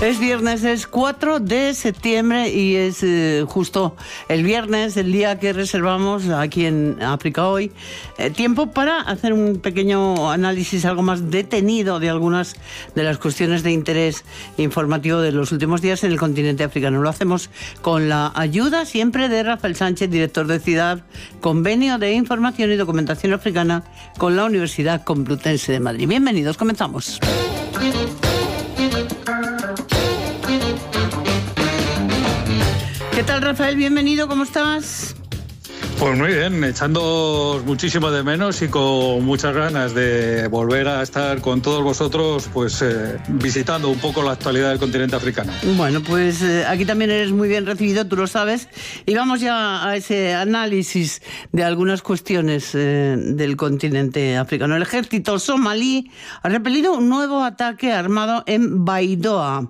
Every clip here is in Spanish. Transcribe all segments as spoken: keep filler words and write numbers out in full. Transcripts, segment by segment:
Es viernes, es cuatro de septiembre y es eh, justo el viernes, el día que reservamos aquí en África Hoy, eh, tiempo para hacer un pequeño análisis algo más detenido de algunas de las cuestiones de interés informativo de los últimos días en el continente africano. Lo hacemos con la ayuda siempre de Rafael Sánchez, director de CIDAD, Convenio de Información y Documentación Africana con la Universidad Complutense de Madrid. Bienvenidos, comenzamos. ¿Qué tal, Rafael? Bienvenido, ¿cómo estás? Pues muy bien, echando muchísimo de menos y con muchas ganas de volver a estar con todos vosotros, pues eh, visitando un poco la actualidad del continente africano. Bueno, pues eh, aquí también eres muy bien recibido, tú lo sabes, y vamos ya a ese análisis de algunas cuestiones eh, del continente africano. El ejército somalí ha repelido un nuevo ataque armado en Baidoa.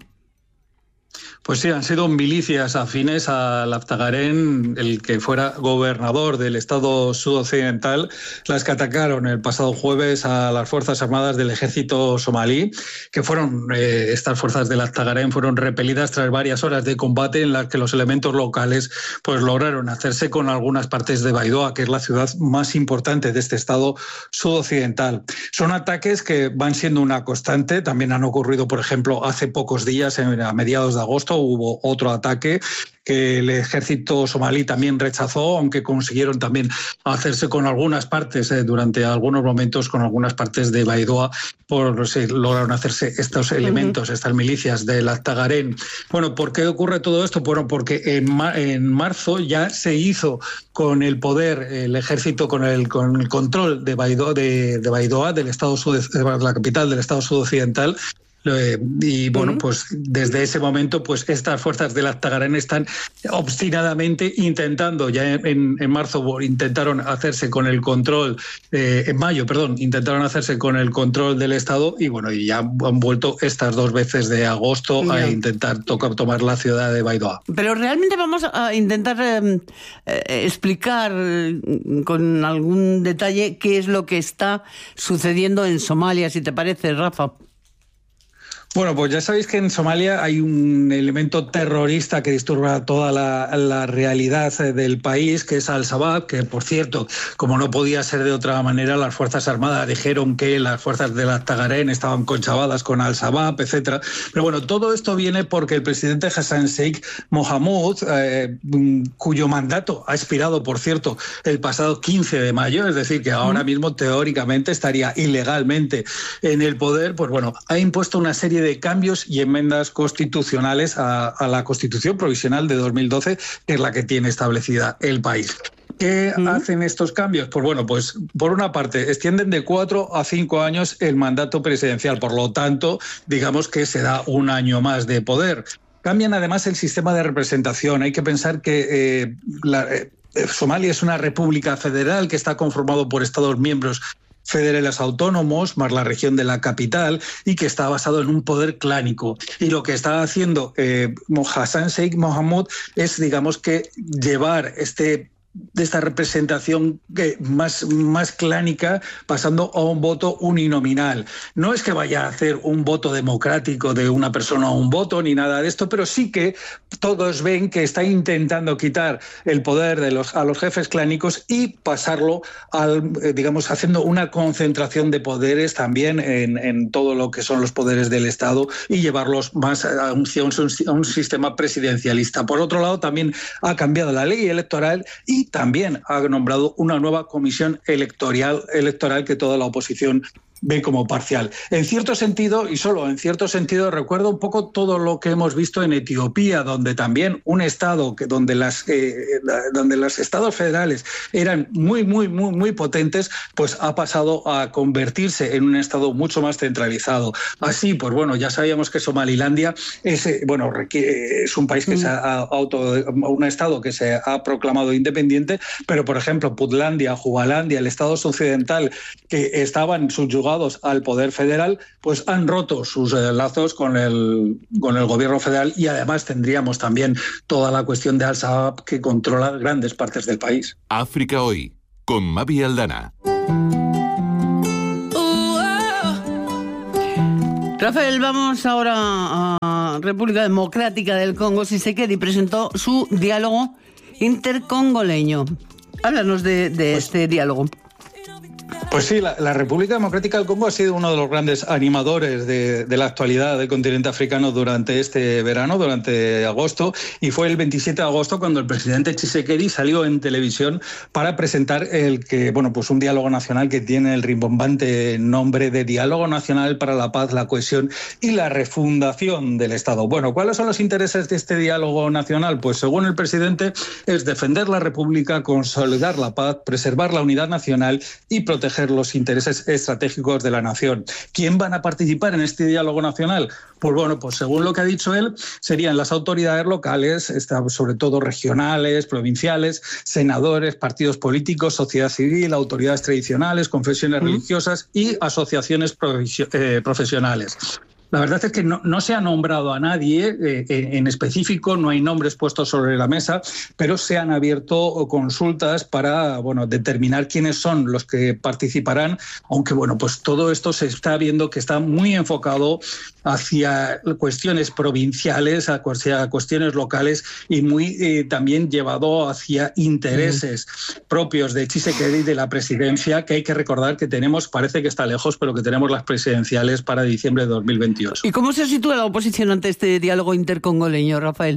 Pues sí, han sido milicias afines al Aftagaren, el que fuera gobernador del estado sudoccidental, las que atacaron el pasado jueves a las Fuerzas Armadas del ejército somalí, que fueron, eh, estas fuerzas del Aftagaren fueron repelidas tras varias horas de combate en las que los elementos locales pues lograron hacerse con algunas partes de Baidoa, que es la ciudad más importante de este estado sudoccidental. Son ataques que van siendo una constante, también han ocurrido, por ejemplo, hace pocos días, a mediados de agosto, hubo otro ataque que el ejército somalí también rechazó, aunque consiguieron también hacerse con algunas partes, eh, durante algunos momentos, con algunas partes de Baidoa, por si lograron hacerse estos elementos, uh-huh. estas milicias del Aftagaren. Bueno, ¿por qué ocurre todo esto? Bueno, porque en, ma- en marzo ya se hizo con el poder, el ejército con el, con el control de Baidoa, de, de Baidoa, del estado sud- de la capital del estado sudoccidental. Eh, y bueno, uh-huh. pues desde ese momento, pues estas fuerzas del Aftagaren están obstinadamente intentando, ya en, en marzo intentaron hacerse con el control, eh, en mayo, perdón, intentaron hacerse con el control del Estado y bueno, y ya han vuelto estas dos veces de agosto yeah. a intentar tocar, tomar la ciudad de Baidoa. Pero realmente vamos a intentar eh, eh, explicar eh, con algún detalle qué es lo que está sucediendo en Somalia, si te parece, Rafa. Bueno, pues ya sabéis que en Somalia hay un elemento terrorista que disturba toda la, la realidad del país, que es Al-Shabaab, que por cierto, como no podía ser de otra manera, las Fuerzas Armadas dijeron que las fuerzas del Aftagaren estaban conchavadas con Al-Shabaab, etcétera. Pero bueno, todo esto viene porque el presidente Hassan Sheikh Mohamud, eh, cuyo mandato ha expirado, por cierto, el pasado quince de mayo, es decir, que ahora mismo teóricamente estaría ilegalmente en el poder, pues bueno, ha impuesto una serie de de cambios y enmiendas constitucionales a, a la Constitución Provisional de dos mil doce, que es la que tiene establecida el país. ¿Qué ¿Mm? hacen estos cambios? Pues bueno, pues por una parte extienden de cuatro a cinco años el mandato presidencial, por lo tanto, digamos que se da un año más de poder. Cambian además el sistema de representación. Hay que pensar que eh, la, eh, Somalia es una república federal que está conformado por estados miembros federales autónomos, más la región de la capital, y que está basado en un poder clánico. Y lo que está haciendo eh, Hassan Sheikh Mohamud es, digamos, que llevar este de esta representación que más, más clánica, pasando a un voto uninominal. No es que vaya a hacer un voto democrático de una persona a un voto, ni nada de esto, pero sí que todos ven que está intentando quitar el poder de los, a los jefes clánicos y pasarlo, al, digamos, haciendo una concentración de poderes también en, en todo lo que son los poderes del Estado y llevarlos más a un, a un sistema presidencialista. Por otro lado, también ha cambiado la ley electoral y también ha nombrado una nueva comisión electoral, electoral que toda la oposición ve como parcial. En cierto sentido, y solo en cierto sentido, recuerda un poco todo lo que hemos visto en Etiopía, donde también un estado, que donde, las, eh, donde los estados federales eran muy, muy, muy, muy potentes, pues ha pasado a convertirse en un estado mucho más centralizado. Así, pues bueno, ya sabíamos que Somalilandia es, bueno, es un país que se ha auto, un estado que se ha proclamado independiente, pero por ejemplo, Puntlandia, Jubalandia, el estado occidental, que estaban subyugados al poder federal, pues han roto sus eh, lazos con el, con el gobierno federal y además tendríamos también toda la cuestión de Al-Shabaab que controla grandes partes del país. África Hoy, con Mavi Aldana. Rafael, vamos ahora a la República Democrática del Congo, Tshisekedi presentó su diálogo intercongoleño. Háblanos de, de pues, este diálogo. Pues sí, la, la República Democrática del Congo ha sido uno de los grandes animadores de, de la actualidad del continente africano durante este verano, durante agosto, y fue el veintisiete de agosto cuando el presidente Tshisekedi salió en televisión para presentar el que, bueno, pues un diálogo nacional que tiene el rimbombante nombre de Diálogo Nacional para la Paz, la Cohesión y la Refundación del Estado. Bueno, ¿cuáles son los intereses de este diálogo nacional? Pues según el presidente es defender la República, consolidar la paz, preservar la unidad nacional y proteger los intereses estratégicos de la nación. ¿Quién van a participar en este diálogo nacional? Pues bueno, pues según lo que ha dicho él, serían las autoridades locales, sobre todo regionales, provinciales, senadores, partidos políticos, sociedad civil, autoridades tradicionales, confesiones mm. religiosas y asociaciones eh, profesionales. La verdad es que no, no se ha nombrado a nadie eh, en específico, no hay nombres puestos sobre la mesa, pero se han abierto consultas para, bueno, determinar quiénes son los que participarán, aunque bueno, pues todo esto se está viendo que está muy enfocado hacia cuestiones provinciales, hacia cuestiones locales y muy eh, también llevado hacia intereses mm. propios de Tshisekedi y de la presidencia, que hay que recordar que tenemos, parece que está lejos, pero que tenemos las presidenciales para diciembre de dos mil veintiocho. ¿Y cómo se sitúa la oposición ante este diálogo intercongoleño, Rafael?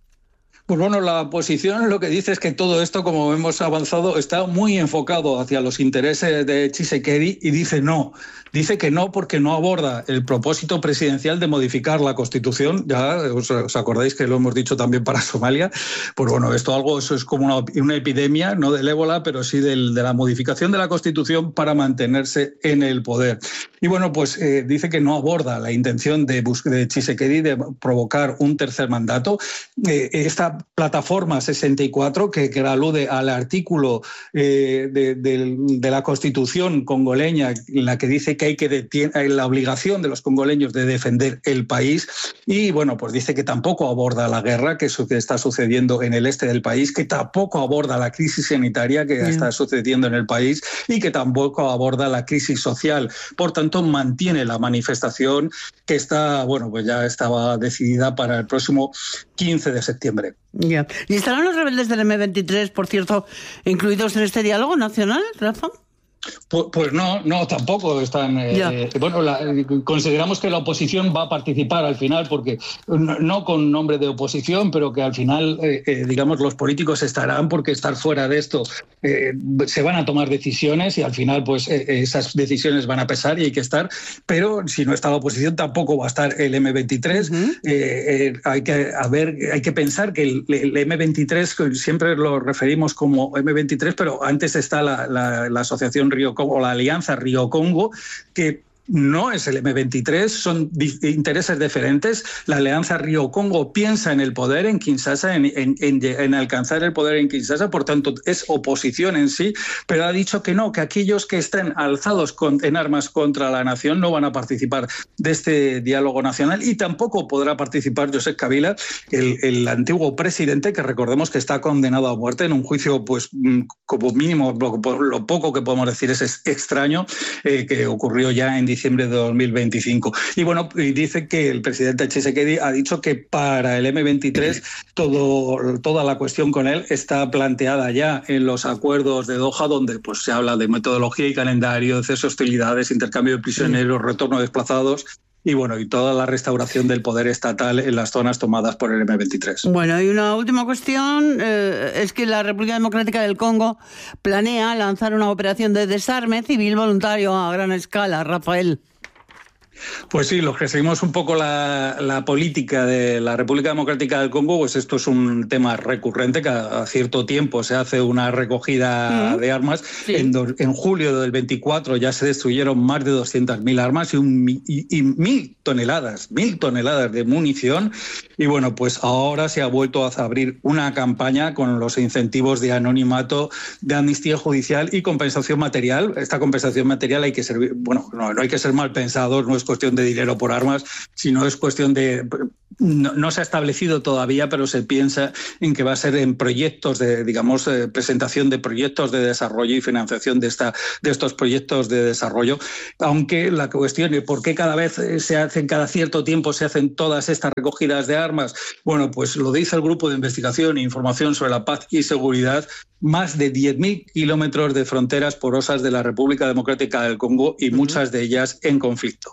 Pues bueno, la oposición lo que dice es que todo esto, como hemos avanzado, está muy enfocado hacia los intereses de Tshisekedi y dice no. Dice que no porque no aborda el propósito presidencial de modificar la Constitución. Ya os, os acordáis que lo hemos dicho también para Somalia. Pues bueno, esto algo eso es como una, una epidemia, no del ébola, pero sí del, de la modificación de la Constitución para mantenerse en el poder. Y bueno, pues eh, dice que no aborda la intención de, de Tshisekedi de provocar un tercer mandato. Eh, esta plataforma sesenta y cuatro, que, que alude al artículo eh, de, de, de la Constitución congoleña, en la que dice que hay que detien, hay la obligación de los congoleños de defender el país, y bueno, pues dice que tampoco aborda la guerra que, su, que está sucediendo en el este del país, que tampoco aborda la crisis sanitaria que yeah. está sucediendo en el país y que tampoco aborda la crisis social. Por tanto, mantiene la manifestación que está, bueno, pues ya estaba decidida para el próximo quince de septiembre. Ya. ¿Y estarán los rebeldes del eme veintitrés, por cierto, incluidos en este diálogo nacional, Rafa? Pues, pues no, no, tampoco están. Eh, bueno, la, consideramos que la oposición va a participar al final, porque no, no con nombre de oposición, pero que al final, eh, eh, digamos, los políticos estarán, porque estar fuera de esto eh, se van a tomar decisiones y al final, pues eh, esas decisiones van a pesar y hay que estar. Pero si no está la oposición, tampoco va a estar el eme veintitrés. Uh-huh. eh, eh, hay que a ver, hay que pensar que el, el eme veintitrés siempre lo referimos como eme veintitrés, pero antes está la, la, la asociación Río Congo, o la Alianza Río Congo, que no es el eme veintitrés, son intereses diferentes. La Alianza Río Congo piensa en el poder en Kinshasa, en, en, en, en alcanzar el poder en Kinshasa, por tanto es oposición en sí, pero ha dicho que no, que aquellos que estén alzados con, en armas contra la nación no van a participar de este diálogo nacional, y tampoco podrá participar Joseph Kabila, el, el antiguo presidente, que recordemos que está condenado a muerte en un juicio, pues como mínimo, lo, lo poco que podemos decir es, es extraño, eh, que ocurrió ya en diciembre diciembre de dos mil veinticinco. Y bueno, y dice que el presidente Tshisekedi ha dicho que para el eme veintitrés todo, toda la cuestión con él está planteada ya en los acuerdos de Doha, donde pues se habla de metodología y calendario, cese de hostilidades, intercambio de prisioneros, retorno de desplazados y bueno, y toda la restauración del poder estatal en las zonas tomadas por el eme veintitrés. Bueno, y una última cuestión eh, es que la República Democrática del Congo planea lanzar una operación de desarme civil voluntario a gran escala. Rafael. Pues sí, los que seguimos un poco la, la política de la República Democrática del Congo, pues esto es un tema recurrente, que a, a cierto tiempo se hace una recogida mm. de armas. Sí. En, do, en julio del veinticuatro ya se destruyeron más de doscientas mil armas y, un, y, y mil toneladas, mil toneladas de munición. Y bueno, pues ahora se ha vuelto a abrir una campaña con los incentivos de anonimato, de amnistía judicial y compensación material. Esta compensación material hay que ser, bueno, no, no hay que ser mal pensados, no es cuestión de dinero por armas, sino es cuestión de no, no se ha establecido todavía, pero se piensa en que va a ser en proyectos de, digamos, eh, presentación de proyectos de desarrollo y financiación de, esta, de estos proyectos de desarrollo, aunque la cuestión es por qué cada vez se hacen, cada cierto tiempo se hacen todas estas recogidas de armas. Bueno, pues lo dice el Grupo de Investigación e Información sobre la Paz y Seguridad, más de diez mil kilómetros de fronteras porosas de la República Democrática del Congo y muchas de ellas en conflicto.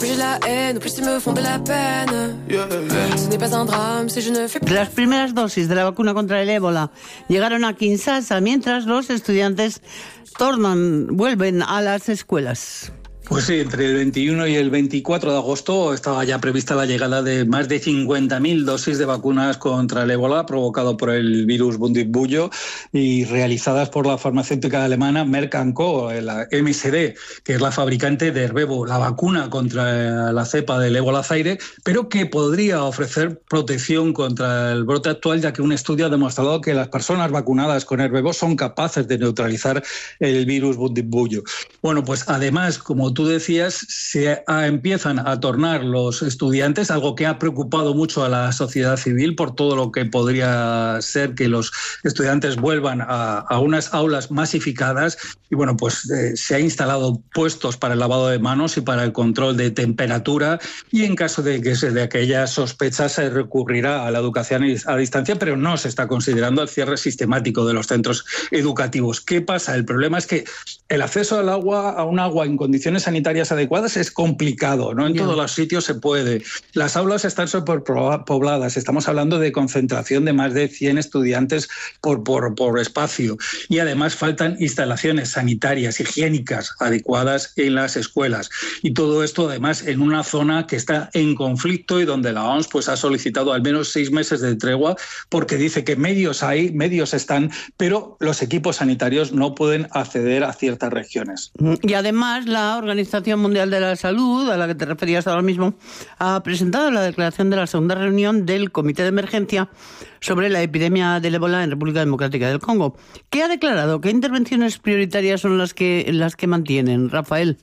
Las primeras dosis de la vacuna contra el ébola llegaron a Kinshasa, mientras los estudiantes tornan, vuelven a las escuelas. Pues sí, entre el veintiuno y el veinticuatro de agosto estaba ya prevista la llegada de más de cincuenta mil dosis de vacunas contra el ébola provocado por el virus Bundibugyo y realizadas por la farmacéutica alemana Merck and Co, la M S D, que es la fabricante de Ervebo, la vacuna contra la cepa del ébola Zaire, pero que podría ofrecer protección contra el brote actual, ya que un estudio ha demostrado que las personas vacunadas con Ervebo son capaces de neutralizar el virus Bundibugyo. Bueno, pues además, como tú decías, se a, empiezan a tornar los estudiantes, algo que ha preocupado mucho a la sociedad civil por todo lo que podría ser que los estudiantes vuelvan a, a unas aulas masificadas. Y bueno, pues eh, se ha instalado puestos para el lavado de manos y para el control de temperatura, y en caso de que se de aquellas sospechas se recurrirá a la educación a distancia, pero no se está considerando el cierre sistemático de los centros educativos. ¿Qué pasa? El problema es que el acceso al agua, a un agua en condiciones sanitarias adecuadas es complicado, no en Bien. todos los sitios se puede. Las aulas están superpobladas, estamos hablando de concentración de más de cien estudiantes por, por, por espacio, y además faltan instalaciones sanitarias, higiénicas adecuadas en las escuelas, y todo esto además en una zona que está en conflicto y donde la O M S pues, ha solicitado al menos seis meses de tregua, porque dice que medios hay, medios están, pero los equipos sanitarios no pueden acceder a ciertas regiones. Y además la Organización Mundial de la Salud, a la que te referías ahora mismo, ha presentado la declaración de la segunda reunión del Comité de Emergencia sobre la epidemia del ébola en República Democrática del Congo. ¿Qué ha declarado? ¿Qué intervenciones prioritarias son las que, las que mantienen, Rafael?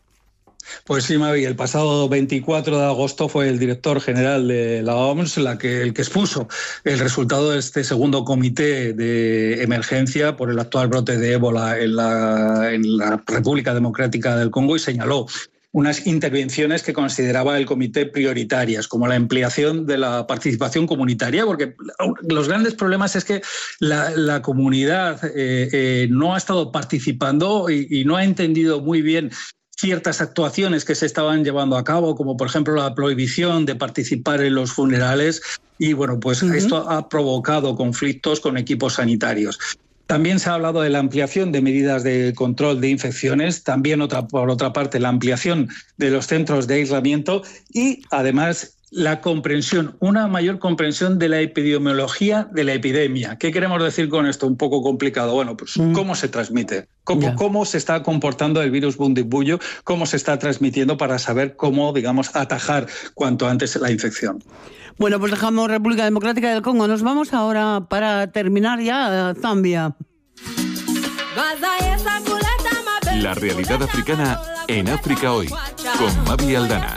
Pues sí, Mavi, el pasado veinticuatro de agosto fue el director general de la O M S la que, el que expuso el resultado de este segundo comité de emergencia por el actual brote de ébola en la, en la República Democrática del Congo, y señaló unas intervenciones que consideraba el comité prioritarias, como la ampliación de la participación comunitaria, porque los grandes problemas es que la, la comunidad eh, eh, no ha estado participando y, y no ha entendido muy bien ciertas actuaciones que se estaban llevando a cabo, como por ejemplo la prohibición de participar en los funerales, y bueno, pues uh-huh. esto ha provocado conflictos con equipos sanitarios. También se ha hablado de la ampliación de medidas de control de infecciones, también otra, por otra parte la ampliación de los centros de aislamiento y además la comprensión, una mayor comprensión de la epidemiología de la epidemia. ¿Qué queremos decir con esto? Un poco complicado. Bueno, pues mm. cómo se transmite, cómo, yeah. cómo se está comportando el virus Bundibugyo, cómo se está transmitiendo para saber cómo, digamos, atajar cuanto antes la infección. Bueno, pues dejamos República Democrática del Congo. Nos vamos ahora, para terminar ya, a Zambia. La realidad africana en África Hoy, con Mavi Aldana.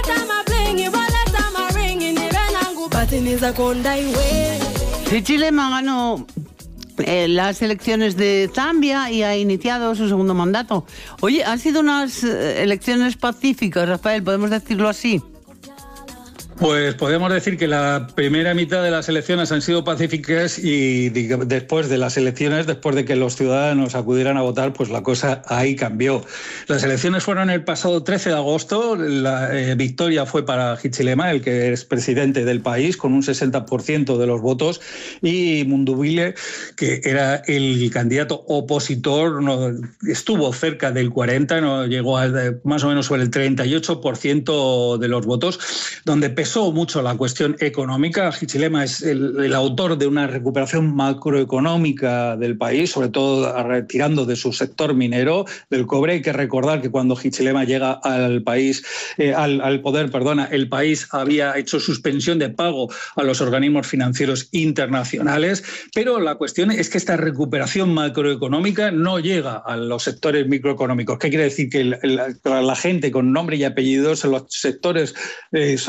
Hichilema ganó eh, las elecciones de Zambia y ha iniciado su segundo mandato. Oye, han sido unas eh, elecciones pacíficas, Rafael, podemos decirlo así. Pues podemos decir que la primera mitad de las elecciones han sido pacíficas y después de las elecciones, después de que los ciudadanos acudieran a votar, pues la cosa ahí cambió. Las elecciones fueron el pasado trece de agosto, la eh, victoria fue para Hichilema, el que es presidente del país, con un sesenta por ciento de los votos, y Mundubile, que era el candidato opositor, no, estuvo cerca del cuarenta por ciento, no llegó a más o menos sobre el treinta y ocho por ciento de los votos, donde pesó mucho la cuestión económica. Hichilema es el, el autor de una recuperación macroeconómica del país, sobre todo retirando de su sector minero, del cobre. Hay que recordar que cuando Hichilema llega al país, eh, al, al poder, perdona, el país había hecho suspensión de pago a los organismos financieros internacionales, pero la cuestión es que esta recuperación macroeconómica no llega a los sectores microeconómicos. ¿Qué quiere decir? Que la, la, la gente con nombre y apellidos en los sectores eh, sociales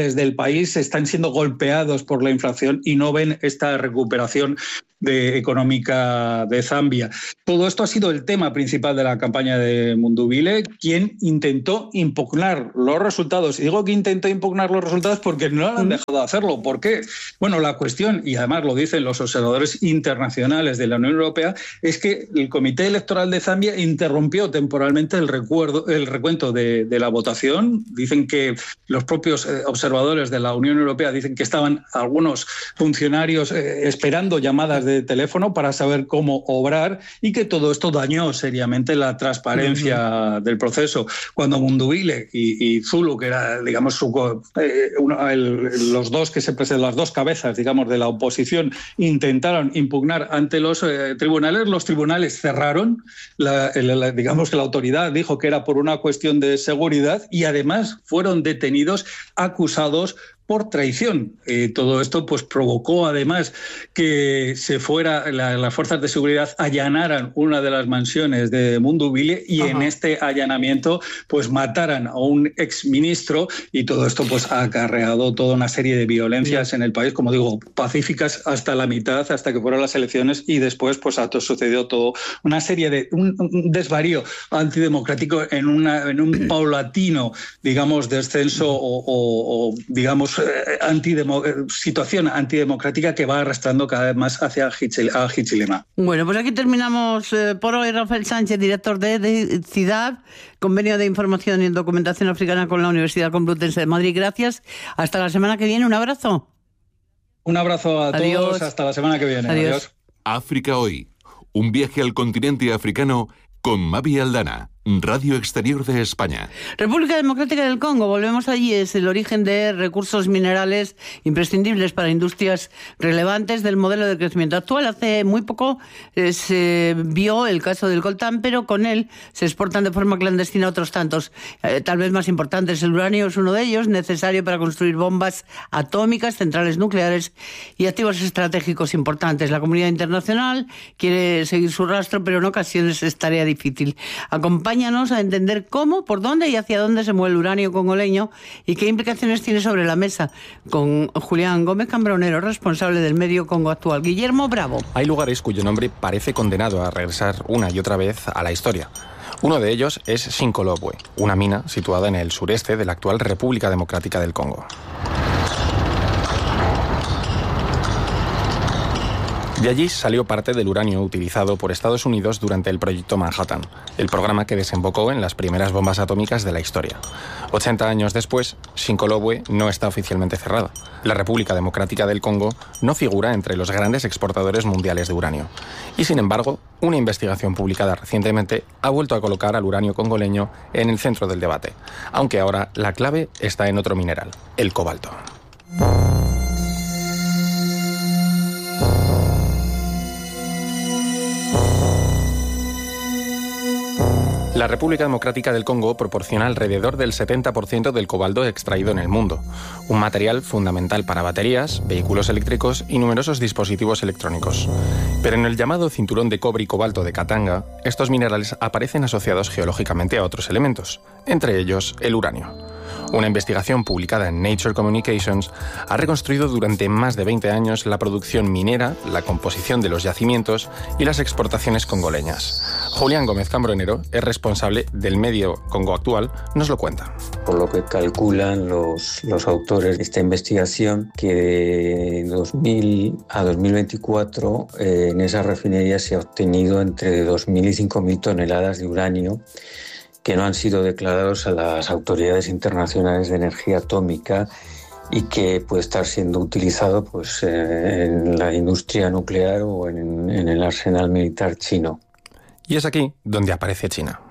sectores del país están siendo golpeados por la inflación y no ven esta recuperación de, económica de Zambia. Todo esto ha sido el tema principal de la campaña de Mundubile, quien intentó impugnar los resultados. Y digo que intentó impugnar los resultados porque no le han dejado de hacerlo. ¿Por qué? Bueno, la cuestión, y además lo dicen los observadores internacionales de la Unión Europea, es que el Comité Electoral de Zambia interrumpió temporalmente el, recuerdo, el recuento de, de la votación. Dicen que los propios observadores de la Unión Europea dicen que estaban algunos funcionarios eh, esperando llamadas de de teléfono para saber cómo obrar, y que todo esto dañó seriamente la transparencia uh-huh. del proceso. Cuando Mundubile y, y Zulu, que era, digamos, su, eh, uno, el, los dos que se presentan, las dos cabezas, digamos, de la oposición, intentaron impugnar ante los eh, tribunales, los tribunales cerraron, la, la, digamos que la autoridad dijo que era por una cuestión de seguridad, y además fueron detenidos, acusados por traición. Eh, todo esto pues provocó además que se fuera la, las fuerzas de seguridad allanaran una de las mansiones de Mundubile y Ajá. en este allanamiento pues mataran a un exministro, y todo esto pues ha acarreado toda una serie de violencias Bien. en el país, como digo, pacíficas hasta la mitad, hasta que fueron las elecciones, y después pues sucedió todo una serie de un, un desvarío antidemocrático en, una, en un paulatino, digamos, descenso o, o, o digamos Antidemo- situación antidemocrática que va arrastrando cada vez más hacia Hichilema. Bueno, pues aquí terminamos eh, por hoy. Rafael Sánchez, director de, de CIDAD, Convenio de Información y Documentación Africana con la Universidad Complutense de Madrid. Gracias. Hasta la semana que viene. Un abrazo. Un abrazo a Adiós. todos. Hasta la semana que viene. Adiós. Adiós. África Hoy. Un viaje al continente africano con Mavi Aldana, Radio Exterior de España. República Democrática del Congo, volvemos allí, es el origen de recursos minerales imprescindibles para industrias relevantes del modelo de crecimiento actual. Hace muy poco eh, se vio el caso del coltán, pero con él se exportan de forma clandestina otros tantos, eh, tal vez más importantes. El uranio es uno de ellos, necesario para construir bombas atómicas, centrales nucleares y activos estratégicos importantes. La comunidad internacional quiere seguir su rastro, pero en ocasiones es tarea difícil. Acompáñanos a entender cómo, por dónde y hacia dónde se mueve el uranio congoleño y qué implicaciones tiene sobre la mesa, con Julián Gómez Cambronero, responsable del medio Congo Actual. Guillermo Bravo. Hay lugares cuyo nombre parece condenado a regresar una y otra vez a la historia. Uno de ellos es Shinkolobwe, una mina situada en el sureste de la actual República Democrática del Congo. De allí salió parte del uranio utilizado por Estados Unidos durante el Proyecto Manhattan, el programa que desembocó en las primeras bombas atómicas de la historia. ochenta años después, Shinkolobwe no está oficialmente cerrada. La República Democrática del Congo no figura entre los grandes exportadores mundiales de uranio. Y sin embargo, una investigación publicada recientemente ha vuelto a colocar al uranio congoleño en el centro del debate, aunque ahora la clave está en otro mineral, el cobalto. La República Democrática del Congo proporciona alrededor del setenta por ciento del cobalto extraído en el mundo, un material fundamental para baterías, vehículos eléctricos y numerosos dispositivos electrónicos. Pero en el llamado cinturón de cobre y cobalto de Katanga, estos minerales aparecen asociados geológicamente a otros elementos, entre ellos el uranio. Una investigación publicada en Nature Communications ha reconstruido durante más de veinte años la producción minera, la composición de los yacimientos y las exportaciones congoleñas. Julián Gómez Cambronero es responsable del medio Congo Actual, nos lo cuenta. Por lo que calculan los, los autores de esta investigación, que de dos mil a dos mil veinticuatro eh, en esa refinería se ha obtenido entre dos mil y cinco mil toneladas de uranio que no han sido declarados a las autoridades internacionales de energía atómica y que puede estar siendo utilizado pues, eh, en la industria nuclear o en, en el arsenal militar chino. Y es aquí donde aparece China.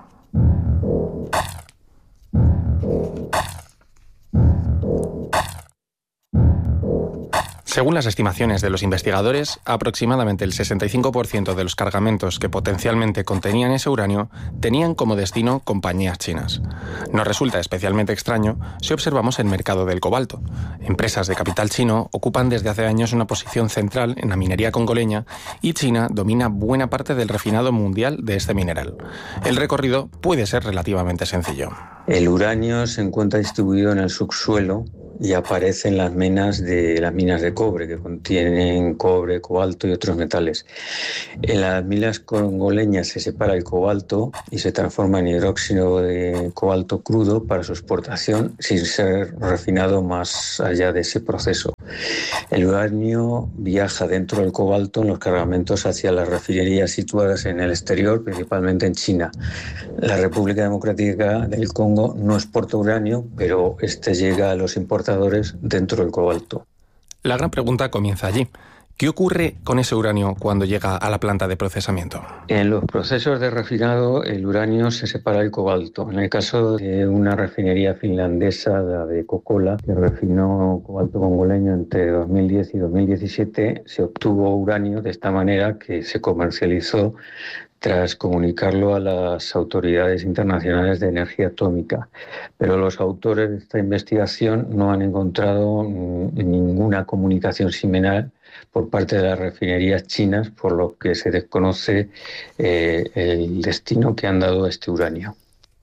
Según las estimaciones de los investigadores, aproximadamente el sesenta y cinco por ciento de los cargamentos que potencialmente contenían ese uranio tenían como destino compañías chinas. Nos resulta especialmente extraño si observamos el mercado del cobalto. Empresas de capital chino ocupan desde hace años una posición central en la minería congoleña y China domina buena parte del refinado mundial de este mineral. El recorrido puede ser relativamente sencillo. El uranio se encuentra distribuido en el subsuelo y aparece en las minas de las minas de cobre, que contienen cobre, cobalto y otros metales. En las minas congoleñas se separa el cobalto y se transforma en hidróxido de cobalto crudo para su exportación sin ser refinado más allá de ese proceso. El uranio viaja dentro del cobalto en los cargamentos hacia las refinerías situadas en el exterior, principalmente en China. La República Democrática del Congo no exporta uranio, pero este llega a los importadores dentro del cobalto. La gran pregunta comienza allí. ¿Qué ocurre con ese uranio cuando llega a la planta de procesamiento? En los procesos de refinado, el uranio se separa del cobalto. En el caso de una refinería finlandesa, la de Kokkola, que refinó cobalto congoleño entre dos mil diez y dos mil diecisiete, se obtuvo uranio de esta manera, que se comercializó tras comunicarlo a las autoridades internacionales de energía atómica. Pero los autores de esta investigación no han encontrado ninguna comunicación similar por parte de las refinerías chinas, por lo que se desconoce eh, el destino que han dado a este uranio.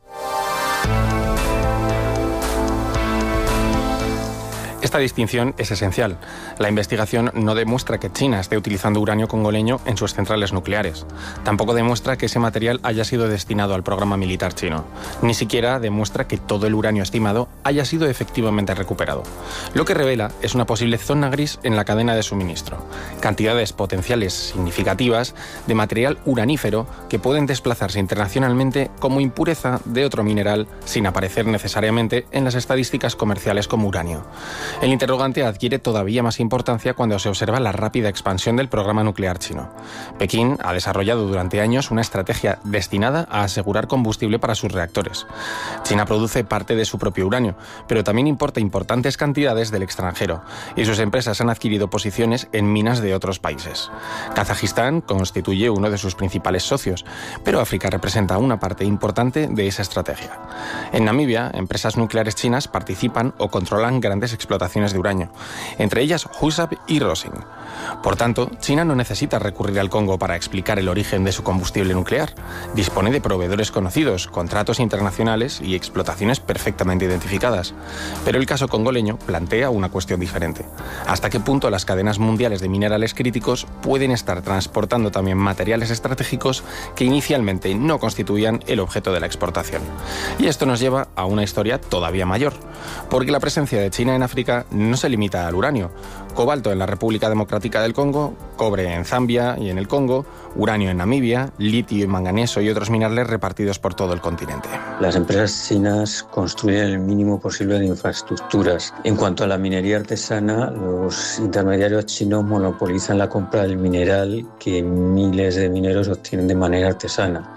Esta distinción es esencial. La investigación no demuestra que China esté utilizando uranio congoleño en sus centrales nucleares. Tampoco demuestra que ese material haya sido destinado al programa militar chino. Ni siquiera demuestra que todo el uranio estimado haya sido efectivamente recuperado. Lo que revela es una posible zona gris en la cadena de suministro. Cantidades potenciales significativas de material uranífero que pueden desplazarse internacionalmente como impureza de otro mineral sin aparecer necesariamente en las estadísticas comerciales como uranio. El interrogante adquiere todavía más importancia cuando se observa la rápida expansión del programa nuclear chino. Pekín ha desarrollado durante años una estrategia destinada a asegurar combustible para sus reactores. China produce parte de su propio uranio, pero también importa importantes cantidades del extranjero, y sus empresas han adquirido posiciones en minas de otros países. Kazajistán constituye uno de sus principales socios, pero África representa una parte importante de esa estrategia. En Namibia, empresas nucleares chinas participan o controlan grandes explotaciones de uranio, entre ellas Husab y Rosing. Por tanto, China no necesita recurrir al Congo para explicar el origen de su combustible nuclear. Dispone de proveedores conocidos, contratos internacionales y explotaciones perfectamente identificadas. Pero el caso congoleño plantea una cuestión diferente. ¿Hasta qué punto las cadenas mundiales de minerales críticos pueden estar transportando también materiales estratégicos que inicialmente no constituían el objeto de la exportación? Y esto nos lleva a una historia todavía mayor, porque la presencia de China en África no se limita al uranio. Cobalto en la República Democrática del Congo, cobre en Zambia y en el Congo, uranio en Namibia, litio y manganeso y otros minerales repartidos por todo el continente. Las empresas chinas construyen el mínimo posible de infraestructuras. En cuanto a la minería artesana, los intermediarios chinos monopolizan la compra del mineral que miles de mineros obtienen de manera artesana.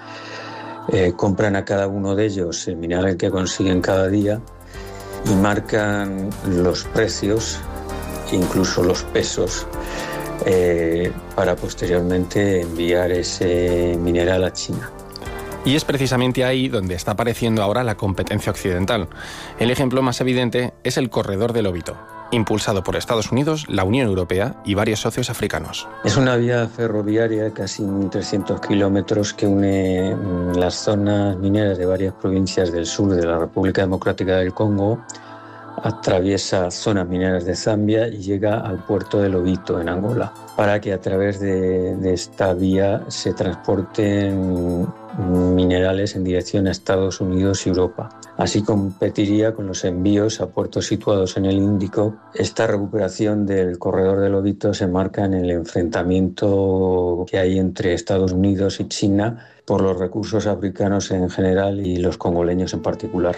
Eh, compran a cada uno de ellos el mineral que consiguen cada día y marcan los precios, incluso los pesos, eh, para posteriormente enviar ese mineral a China. Y es precisamente ahí donde está apareciendo ahora la competencia occidental. El ejemplo más evidente es el corredor del Lobito, impulsado por Estados Unidos, la Unión Europea y varios socios africanos. Es una vía ferroviaria de casi trescientos kilómetros que une las zonas mineras de varias provincias del sur de la República Democrática del Congo, atraviesa zonas mineras de Zambia y llega al puerto de Lobito, en Angola, para que a través de, de esta vía se transporten minerales en dirección a Estados Unidos y Europa. Así competiría con los envíos a puertos situados en el Índico. Esta recuperación del corredor de Lobito se marca en el enfrentamiento que hay entre Estados Unidos y China por los recursos africanos en general y los congoleños en particular.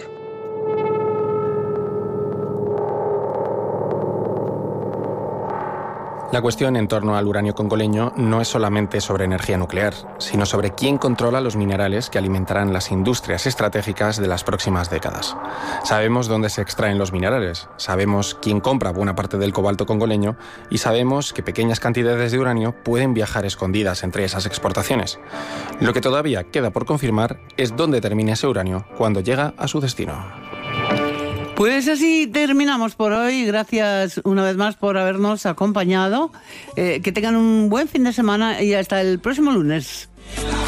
La cuestión en torno al uranio congoleño no es solamente sobre energía nuclear, sino sobre quién controla los minerales que alimentarán las industrias estratégicas de las próximas décadas. Sabemos dónde se extraen los minerales, sabemos quién compra buena parte del cobalto congoleño y sabemos que pequeñas cantidades de uranio pueden viajar escondidas entre esas exportaciones. Lo que todavía queda por confirmar es dónde termina ese uranio cuando llega a su destino. Pues así terminamos por hoy. Gracias una vez más por habernos acompañado. Eh, que tengan un buen fin de semana y hasta el próximo lunes.